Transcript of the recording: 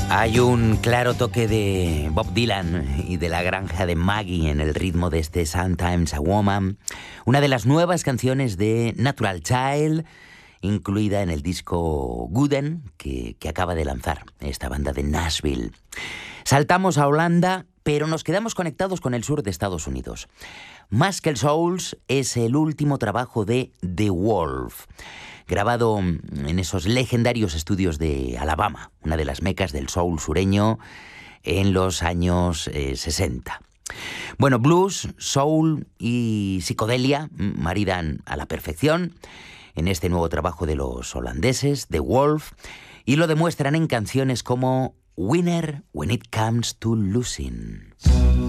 Hay un claro toque de Bob Dylan y de La Granja de Maggie en el ritmo de este Sometimes a Woman, una de las nuevas canciones de Natural Child, incluida en el disco Gooden que acaba de lanzar esta banda de Nashville. Saltamos a Holanda, pero nos quedamos conectados con el sur de Estados Unidos. Muscle Souls es el último trabajo de The Wolf, grabado en esos legendarios estudios de Alabama, una de las mecas del soul sureño en los años 60. Bueno, blues, soul y psicodelia maridan a la perfección en este nuevo trabajo de los holandeses, The Wolf, y lo demuestran en canciones como Winner When It Comes to Losing.